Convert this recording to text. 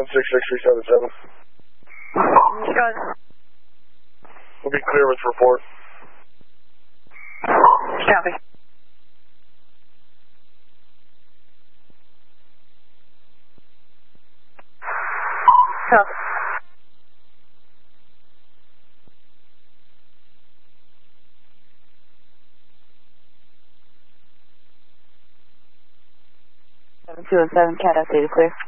166-377. Good. We'll be clear with report. Copy. Copy. Seven 207, Cat updated clear.